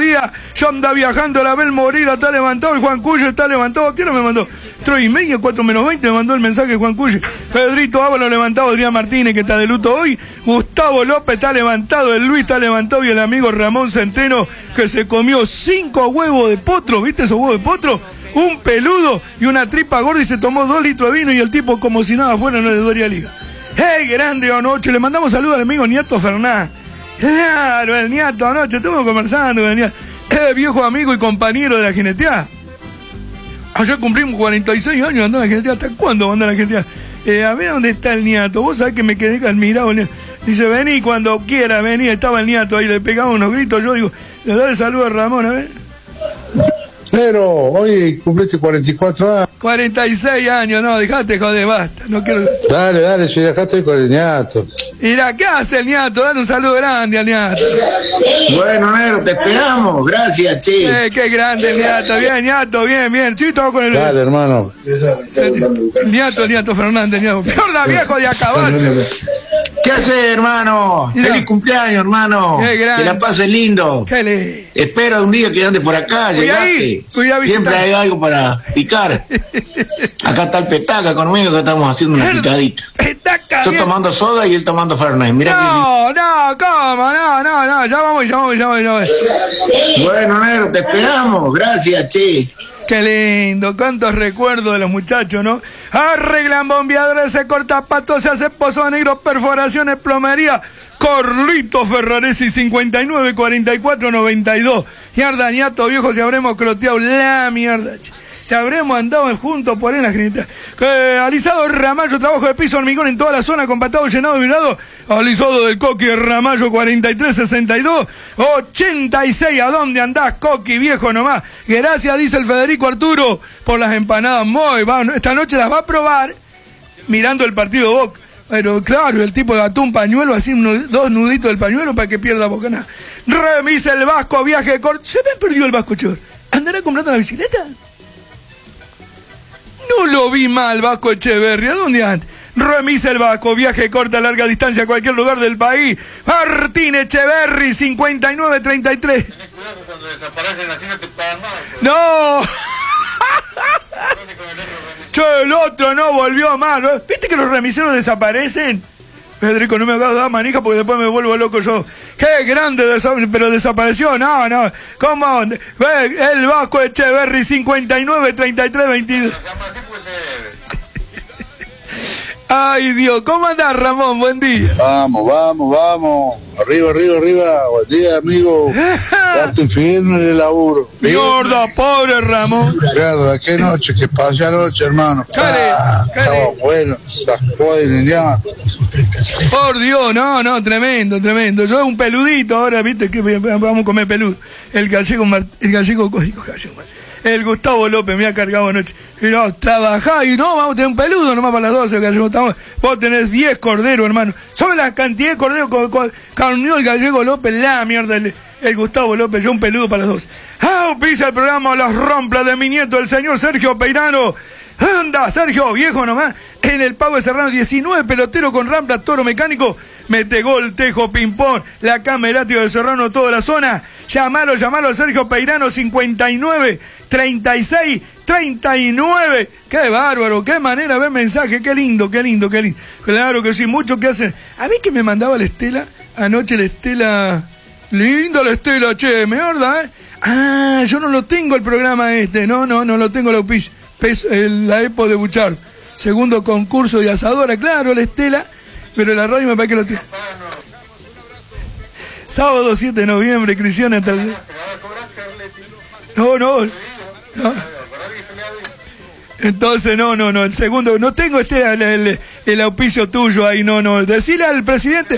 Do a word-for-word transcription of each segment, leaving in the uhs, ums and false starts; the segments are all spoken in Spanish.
días. Yo ando viajando, la Abel Moreira está levantado, el Juan Cuyo está levantado. ¿A qué hora me mandó? tres y media, cuatro menos veinte, me mandó el mensaje Juan Cuyo. Pedrito Ábalos levantado, Adrián Martínez, que está de luto hoy. Gustavo López está levantado, el Luis está levantado y el amigo Ramón Centeno, que se comió cinco huevos de potro, ¿viste esos huevos de potro? Un peludo y una tripa gorda y se tomó dos litros de vino y el tipo como si nada fuera, no le doría liga. ¡Hey, grande anoche! Le mandamos saludos al amigo Niato Fernández. Claro, el Niato anoche, estuvimos conversando con el Niato. Es viejo amigo y compañero de la jineteada. Ayer cumplimos cuarenta y seis años andando en la jineteada. ¿Hasta cuándo anda en la jineteada? Eh, a ver dónde está el Niato. Vos sabés que me quedé admirado. Dice, vení cuando quiera, vení. Estaba el Niato ahí, le pegamos unos gritos. Yo digo, le doy el saludo a Ramón, a ver. Pero hoy cumpliste cuarenta y cuatro años. cuarenta y seis años, no, dejate joder, basta. No quiero... Dale, dale, yo acá estoy con el Niato. Mira, ¿qué hace el Niato? Dale un saludo grande al Niato. Bueno, negro, te esperamos. Gracias, che. Eh, qué grande el Niato. Bien, Niato, bien, bien. Sí, todo con el... Dale, hermano. El Niato, el Niato Fernández, Niato. Pierda viejo de acabar. ¿Qué haces, hermano? Mira. Feliz cumpleaños, hermano. Qué grande. Que la pases lindo. ¿Qué le...? Espero un día que andes por acá, Voy a ir, llegaste. voy a visitar. Siempre hay algo para picar. Acá está el petaca conmigo que estamos haciendo una picadita. Petaca, Yo bien. tomando soda y él tomando Fernet. Mira No, no, ¿cómo? No, no, no. Ya vamos, ya vamos, ya vamos, ya vamos. que... Bueno, negro, te esperamos. Gracias, che. Qué lindo, cuántos recuerdos de los muchachos, ¿no? Arreglan bombeadores, se corta patos, se hace pozo negro, perforaciones, plomería. Corlito Ferraresi, cincuenta y nueve, cuarenta y cuatro, noventa y dos. Mierda, Niato, viejo, si habremos croteado la mierda. Si habremos andado juntos por ahí en la grinita. Que Alisado Ramallo, trabajo de piso hormigón en toda la zona, compactado, llenado, virado. Alisado del Coqui, Ramallo, cuarenta y tres, sesenta y dos, ochenta y seis. ¿A dónde andás, Coqui, viejo nomás? Gracias, dice el Federico Arturo, por las empanadas. Muy, va, esta noche las va a probar mirando el partido Boca. Pero claro, el tipo ató un pañuelo, así unos, dos nuditos del pañuelo para que pierda bocanada. Remisa el Vasco, viaje corto. Se me perdió el Vasco, chaval. ¿Andará comprando la bicicleta? No lo vi mal, Vasco Echeverri. ¿A dónde anda? Remisa el Vasco, viaje corta, larga distancia a cualquier lugar del país. Martín Echeverri, cincuenta y nueve, treinta y tres. Tenés cuidado que cuando desaparecen así no te pagan más. ¡No! Che, el otro no volvió más, ¿no? ¿Viste que los remiseros desaparecen? Federico, no me hagas dar manija porque después me vuelvo loco yo. ¡Qué grande! Desa- pero desapareció, no, no. ¿Cómo? Ve, el Vasco Echeverri, cincuenta y nueve, treinta y tres, veintidós. Ay, Dios, ¿cómo andás, Ramón? Buen día. Vamos, vamos, vamos. Arriba, arriba, arriba. Buen día, amigo. Gasto infierno en el laburo. Gordo, pobre Ramón. Mierda, qué noche, que pasé anoche, hermano. Cale, Ah, cale. estaba bueno. Se joden ya. Por Dios, no, no, tremendo, tremendo. Yo un peludito ahora, viste, que vamos a comer peludo. El gallego, Mart- el gallego, digo gallego, el Gustavo López me ha cargado anoche. Y no, trabajá y no, vamos a tener un peludo nomás para las doce, gallego. Estamos, vos tenés diez corderos, hermano. ¿Sabes la cantidad de corderos con, con, carneó el gallego López? La mierda, el, el Gustavo López, yo un peludo para las doce. Ah, pisa el programa Los Romplas de mi nieto, el señor Sergio Peirano. Anda, Sergio, viejo nomás. En el Pago de Serrano, diecinueve pelotero con rampla, toro mecánico. Mete gol, tejo, ping-pong, la cama, el látigo de Serrano, toda la zona. Llamalo, llamalo a Sergio Peirano, cincuenta y nueve, treinta y seis, treinta y nueve. Qué bárbaro, qué manera de ver mensaje, qué lindo, qué lindo, qué lindo. Claro que sí, mucho que hacen. A mí que me mandaba la Estela, anoche la Estela. Linda la Estela, che, mierda, ¿eh? Ah, yo no lo tengo el programa este, no, no, no lo tengo la auspicio. La Epo de Buchard. Segundo concurso de asadora, claro, la Estela, pero la radio me parece que lo tiene. Sábado siete de noviembre, Cristiana tal. No, no, no. Entonces, no, no, no, el segundo, no tengo este el, el, el auspicio tuyo ahí, no, no. Decile al presidente.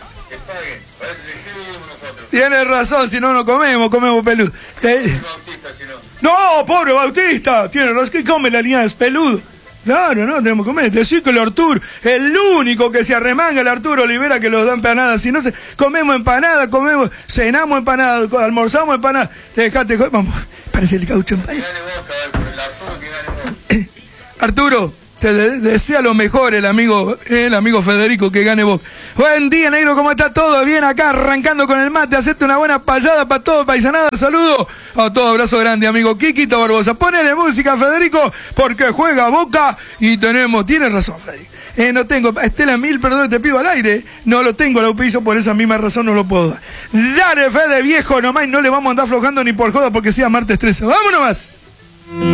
Tienes razón, si no, no comemos, comemos peludo. Eh, no, pobre Bautista, tiene razón, que come la línea de peludo. Claro, no, tenemos que comer. Decir que el Arturo, el único que se arremanga, el Arturo Olivera, que los da empanadas. Si no, se, comemos empanadas, comemos, cenamos empanadas, almorzamos empanadas. Dejate, vamos, parece el caucho empanado. Eh, Arturo, Te de desea lo mejor el amigo, el amigo Federico, que gane Boca. Buen día, negro, ¿cómo está todo? Bien acá, arrancando con el mate, hacete una buena payada para todo, paisanada. Saludo a todo, abrazo grande, amigo Quiquito Barbosa. Ponele música, Federico, porque juega Boca y tenemos, tiene razón, Federico. Eh, no tengo, Estela Mil, perdón, te pido al aire. No lo tengo, lo piso, por esa misma razón no lo puedo dar. Dale, Fede, viejo, nomás, no le vamos a andar aflojando ni por joda porque sea martes trece. ¡Vámonos más!